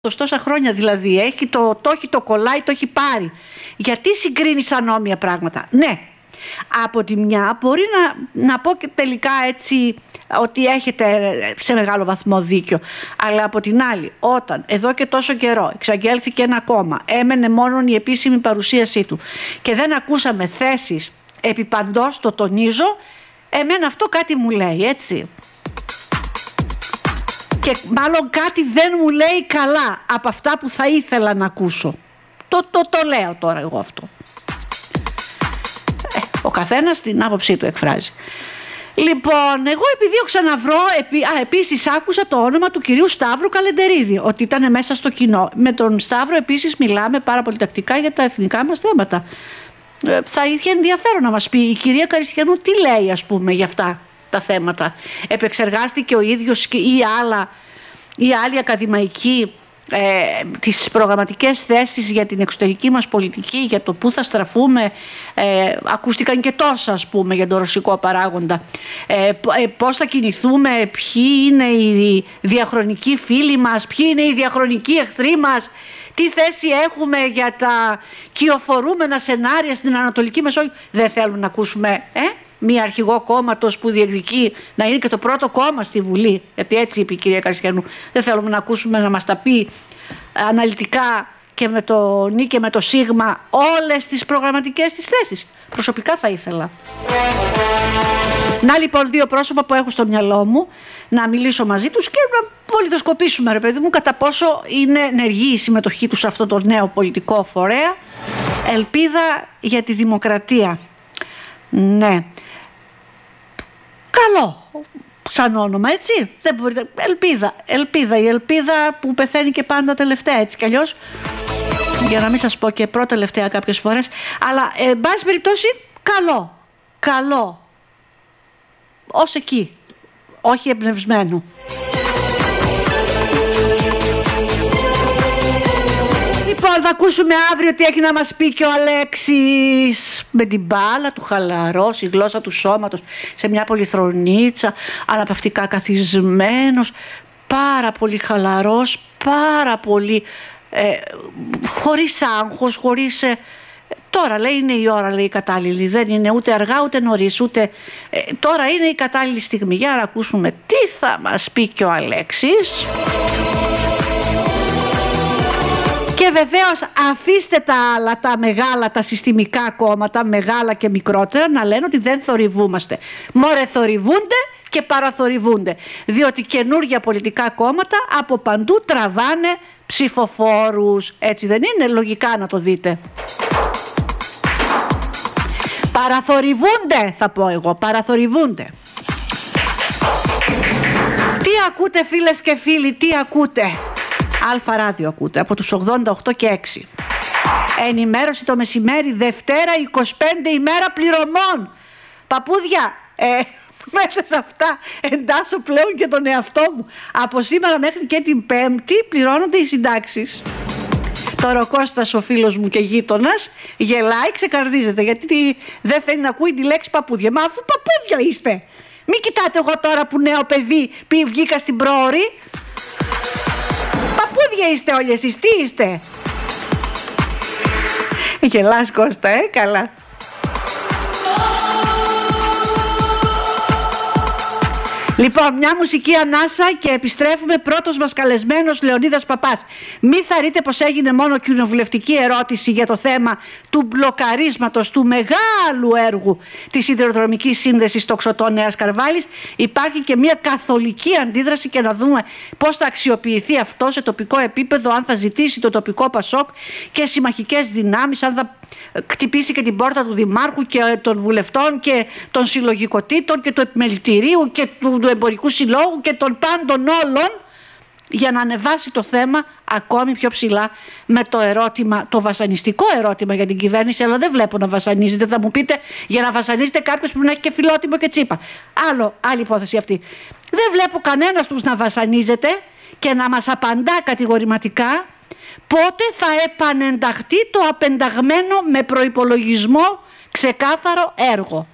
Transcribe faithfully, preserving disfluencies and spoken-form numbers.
τόσα χρόνια δηλαδή, έχει το, το έχει το κολλάει, το έχει πάρει. Γιατί συγκρίνεις ανώμια πράγματα? Ναι, από τη μια μπορεί να, να πω και τελικά έτσι ότι έχετε σε μεγάλο βαθμό δίκιο, αλλά από την άλλη, όταν εδώ και τόσο καιρό εξαγγέλθηκε ένα κόμμα, έμενε μόνο η επίσημη παρουσίασή του και δεν ακούσαμε θέσεις επί παντός, το τονίζω, εμένα αυτό κάτι μου λέει, έτσι. Και μάλλον κάτι δεν μου λέει καλά από αυτά που θα ήθελα να ακούσω. Το, το, το λέω τώρα εγώ αυτό. Ε, ο καθένας την άποψή του εκφράζει. Λοιπόν, εγώ επιδίωξα να βρω, επί, α, επίσης άκουσα το όνομα του κυρίου Σταύρου Καλεντερίδη, ότι ήταν μέσα στο κοινό. Με τον Σταύρο επίσης μιλάμε πάρα πολύ τακτικά για τα εθνικά μας θέματα. Ε, θα είχε ενδιαφέρον να μας πει η κυρία Καριστιανού τι λέει, ας πούμε, για αυτά τα θέματα. Επεξεργάστηκε ο ίδιος ή άλλα ή άλλοι ακαδημαϊκοί ε, τις προγραμματικές θέσεις για την εξωτερική μας πολιτική, για το πού θα στραφούμε. Ε, ακούστηκαν και τόσα, ας πούμε, για τον ρωσικό παράγοντα. Ε, ε, πώς θα κινηθούμε, ποιοι είναι οι διαχρονικοί φίλοι μας, ποιοι είναι οι διαχρονικοί εχθροί μας, τι θέση έχουμε για τα κυοφορούμενα σενάρια στην Ανατολική Μεσόγειο. Δεν θέλουμε να ακούσουμε ε? μία αρχηγό κόμματος που διεκδικεί να είναι και το πρώτο κόμμα στη Βουλή, γιατί έτσι είπε η κυρία Καριστιανού. Δεν θέλουμε να ακούσουμε να μας τα πει αναλυτικά και με το νι και με το σίγμα όλες τις προγραμματικές της θέσεις. Προσωπικά θα ήθελα. Να λοιπόν δύο πρόσωπα που έχω στο μυαλό μου, να μιλήσω μαζί τους και να βολιδοσκοπήσουμε, ρε παιδί μου, κατά πόσο είναι ενεργή η συμμετοχή τους σε αυτό το νέο πολιτικό φορέα. Ελπίδα για τη δημοκρατία. Ναι. Καλό σαν όνομα, έτσι. Δεν μπορείτε. Ελπίδα, ελπίδα, η ελπίδα που πεθαίνει και πάντα τελευταία, έτσι κι αλλιώς. Για να μην σας πω και πρώτα τελευταία κάποιες φορές. Αλλά ε, εν πάση περιπτώσει, καλό. Καλό. Ως εκεί. Όχι εμπνευσμένο. Λοιπόν, θα ακούσουμε αύριο τι έχει να μας πει και ο Αλέξης, με την μπάλα του χαλαρός, η γλώσσα του σώματος, σε μια πολυθρονίτσα, αναπαυτικά καθισμένος, πάρα πολύ χαλαρός, πάρα πολύ ε, χωρίς άγχος, χωρίς... Ε, τώρα λέει είναι η ώρα, λέει η κατάλληλη, δεν είναι ούτε αργά ούτε νωρίς, ούτε... Ε, τώρα είναι η κατάλληλη στιγμή. Για να ακούσουμε τι θα μας πει και ο Αλέξης. Και βεβαίως αφήστε τα άλλα, τα μεγάλα, τα συστημικά κόμματα, μεγάλα και μικρότερα, να λένε ότι δεν θορυβούμαστε. Μωρέ, θορυβούνται και παραθορυβούνται. Διότι καινούργια πολιτικά κόμματα από παντού τραβάνε ψηφοφόρους. Έτσι δεν είναι? Λογικά να το δείτε. Παραθορυβούνται, θα πω εγώ, παραθορυβούνται. Τι ακούτε, φίλες και φίλοι, τι ακούτε? Αλφα Ράδιο ακούτε από τους ογδόντα οκτώ και έξι. Ενημέρωση το μεσημέρι, Δευτέρα, είκοσι πέντε ημέρα πληρωμών. Παππούδια, ε, μέσα σε αυτά εντάσσω πλέον και τον εαυτό μου. Από σήμερα μέχρι και την Πέμπτη πληρώνονται οι συντάξεις. Τώρα ο Κώστας, ο φίλος μου και γείτονας, γελάει, ξεκαρδίζεται, γιατί δεν θέλει να ακούει τη λέξη παππούδια. Μα αφού παππούδια είστε, μην κοιτάτε εγώ τώρα που νέο παιδί πει βγήκα στην πρόωρη. Παππούδια είστε όλοι εσείς, τι είστε? Γελάς Κώστα, ε, καλά. Λοιπόν, μια μουσική ανάσα και επιστρέφουμε. Πρώτος μας καλεσμένος, Λεωνίδας Παπάς. Μη θαρρείτε πως έγινε μόνο κοινοβουλευτική ερώτηση για το θέμα του μπλοκαρίσματος του μεγάλου έργου της σιδηροδρομικής σύνδεσης Τοξωτό Νέας Καρβάλης. Υπάρχει και μια καθολική αντίδραση και να δούμε πώς θα αξιοποιηθεί αυτό σε τοπικό επίπεδο, αν θα ζητήσει το τοπικό Πασόκ και συμμαχικές δυνάμεις, αν θα χτυπήσει και την πόρτα του Δημάρχου και των βουλευτών και των συλλογικοτήτων και του επιμελητηρίου και του, του εμπορικού συλλόγου και των πάντων όλων, για να ανεβάσει το θέμα ακόμη πιο ψηλά με το ερώτημα, το βασανιστικό ερώτημα για την κυβέρνηση. Αλλά δεν βλέπω να βασανίζεται. Θα μου πείτε, για να βασανίζεται κάποιος πρέπει να έχει και Φιλότιμο και Τσίπα. Άλλο, άλλη υπόθεση αυτή. Δεν βλέπω κανένας τους να βασανίζεται και να μας απαντά κατηγορηματικά πότε θα επανενταχθεί το απενταγμένο με προϋπολογισμό ξεκάθαρο έργο.